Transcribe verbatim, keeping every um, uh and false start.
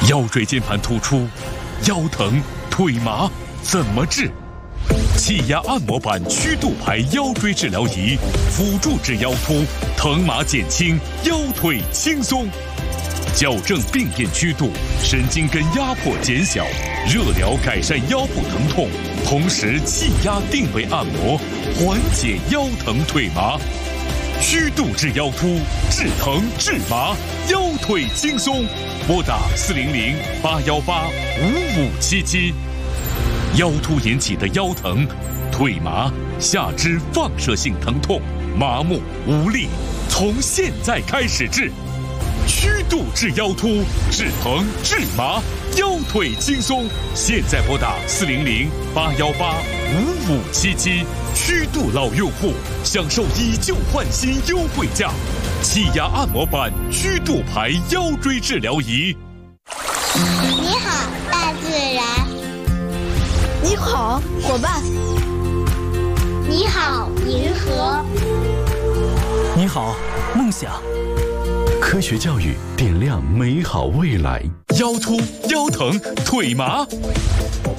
腰椎间盘突出、腰疼、腿麻怎么治？气压按摩板曲度牌腰椎治疗仪，辅助治腰突，疼麻减轻，腰腿轻松。矫正病变曲度，神经根压迫减小，热疗改善腰部疼痛，同时气压定位按摩，缓解腰疼腿麻。曲度治腰突，治疼治麻，腰腿轻松。拨打四零零八幺八五五七七。腰突引起的腰疼、腿麻、下肢放射性疼痛、麻木无力，从现在开始治。曲度治腰突，治疼治麻，腰腿轻松。现在拨打四零零八幺八五五七七。曲度老用户享受以旧换新优惠价，气压按摩板曲度牌腰椎治疗仪。 你好，大自然。 你好，伙伴。 你好，银河。 你好，梦想。科学教育点亮美好未来。 腰突、腰疼、腿麻，